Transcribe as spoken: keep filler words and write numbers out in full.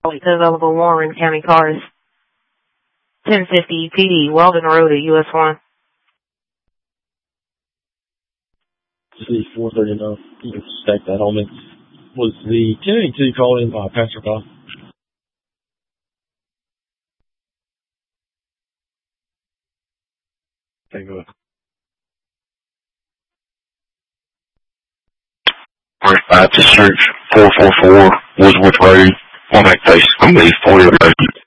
Available Warren County cars. ten fifty P D, Weldon Road at U S one. C four thirty-nine. You can stack that on me. Was the ten eighty-two called in by Pastor Bob? Okay, go ahead. First Baptist Church, four four four, Woodsworth Road, one Face. I'm going to leave for you.